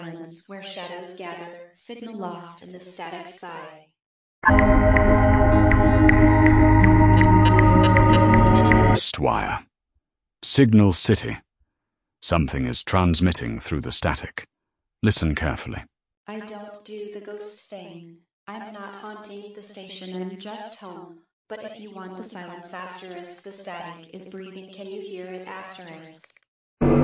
silence where shadows gather, signal lost in the static sky. Ghostwire. Signal City. Something is transmitting through the static. Listen carefully. I don't do the ghost thing. I'm not haunting the station, I'm just home. But if you want the silence asterisk, the static is breathing. Can you hear it asterisk?